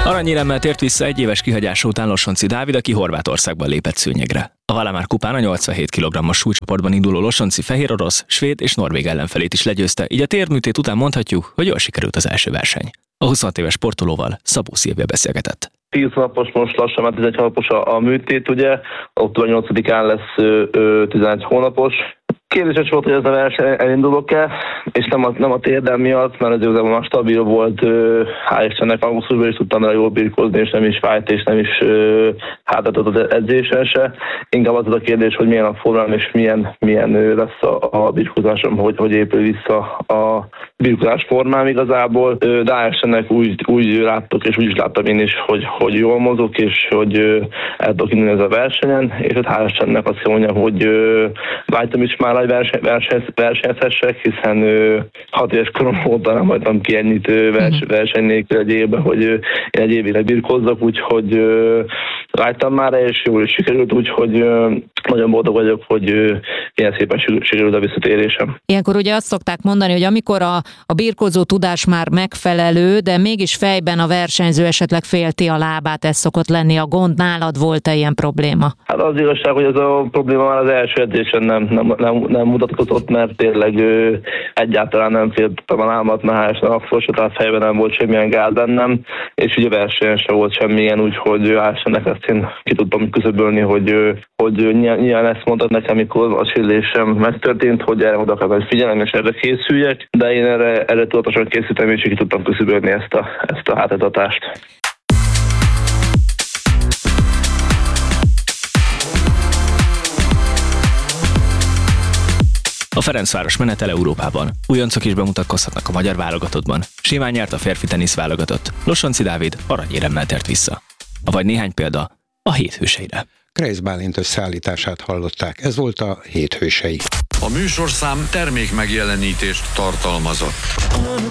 Aranyéremmel tért vissza egy éves kihagyása után Lossonczy Dávid, aki Horvátországban lépett szőnyegre. A Valamár kupán a 87 kg-os súlycsoportban induló Lossonczy fehérorosz, svéd és norvég ellenfelét is legyőzte, így a térműtét után mondhatjuk, hogy jól sikerült az első verseny. A 26 éves sportolóval Szabó Szilvia beszélgetett. 10 napos, most lassan már 11 hónapos a műtét, ugye, október 8-án lesz 11 hónapos. Kérdéses volt, hogy ez a verseny elindulok-e, és nem a térdem miatt, mert ez igazából stabil volt, hál' Istennek augusztusban is tudtam rá jól birkózni, és nem is fájt, és nem is hátratott az edzésen se. Inkább az a kérdés, hogy milyen a formám, és milyen lesz a birkózásom, hogy épül vissza a birkózás formám igazából. De hál' Istennek úgy láttok, és úgy is láttam én is, hogy jól mozog, és hogy el tudok indulni ez a versenyen, és ott hál' Istennek azt kell mondjam, hogy vágytam is már versenyezhessek, hiszen 6 éves korom óta nem hagytam ki ennyit verseny nélkül egy évben, hogy én egy évig birkózzak, úgyhogy vágytam már, és jól is sikerült, úgyhogy nagyon boldog vagyok, hogy ilyen szépen sikerült a visszatérésem. Ilyenkor ugye azt szokták mondani, hogy amikor a birkózó tudás már megfelelő, de mégis fejben a versenyző esetleg félti a lábát, ez szokott lenni a gond. Nálad volt-e ilyen probléma? Hát az igazság, hogy ez a probléma már az első edzésen nem mutatkozott, mert tényleg egyáltalán nem féltem a lábat, mert akkor se, tehát fejben nem volt semmilyen gáz bennem, és ugye a versenyen sem volt semmilyen, úgyhogy hál' ezt én ki tudtam küszöbölni, hogy nyilván ezt mondtad nekem, amikor a sérülésem megtörtént, hogy erre oda kell figyelnem, és erre készüljek, de én erre tudatosan készültem, és ki tudtam küszöbölni ezt a hátadatást. A Ferencváros menetel Európában. Újoncok is bemutatkozhatnak a magyar válogatottban. Simán nyert a férfi tenisz válogatott. Lossonczy Dávid aranyéremmel tért vissza. Vagy néhány példa a hét hőseire. Kreisz Bálint összeállítását hallották. Ez volt a hét hősei. A műsorszám termék megjelenítést tartalmazott.